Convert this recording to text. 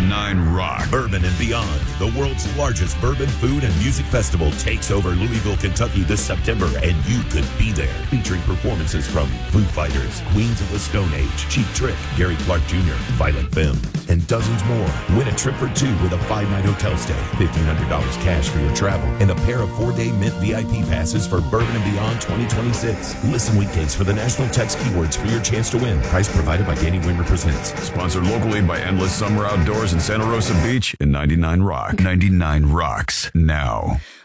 99 Rock. Bourbon and Beyond, the world's largest bourbon, food, and music festival, takes over Louisville, Kentucky this September, and you could be there. Featuring performances from Foo Fighters, Queens of the Stone Age, Cheap Trick, Gary Clark Jr., Violent Femmes, and dozens more. Win a trip for two with a 5-night hotel stay, $1,500 cash for your travel, and a pair of 4-day Mint VIP passes for Bourbon and Beyond 2026. Listen weekdays for the national text keywords for your chance to win. Price provided by Danny Wimmer Presents. Sponsored locally by Endless Summer Outdoors in Santa Rosa Beach and 99 Rock. 99 Rocks now.